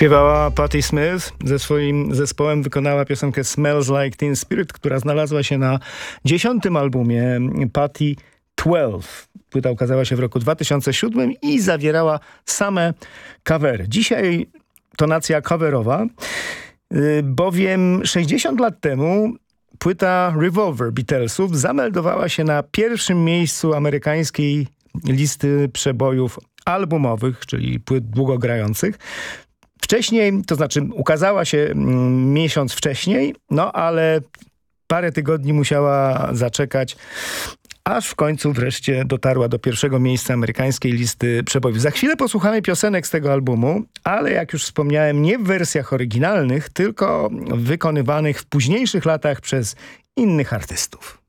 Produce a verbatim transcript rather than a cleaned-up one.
Śpiewała Patti Smith, ze swoim zespołem wykonała piosenkę Smells Like Teen Spirit, która znalazła się na dziesiątym albumie Patti dwanaście. Płyta ukazała się w roku dwa tysiące siódmym i zawierała same covery. Dzisiaj tonacja coverowa, bowiem sześćdziesiąt lat temu płyta Revolver Beatlesów zameldowała się na pierwszym miejscu amerykańskiej listy przebojów albumowych, czyli płyt długogrających. Wcześniej, to znaczy ukazała się mm, miesiąc wcześniej, no ale parę tygodni musiała zaczekać, aż w końcu wreszcie dotarła do pierwszego miejsca amerykańskiej listy przebojów. Za chwilę posłuchamy piosenek z tego albumu, ale jak już wspomniałem, nie w wersjach oryginalnych, tylko wykonywanych w późniejszych latach przez innych artystów.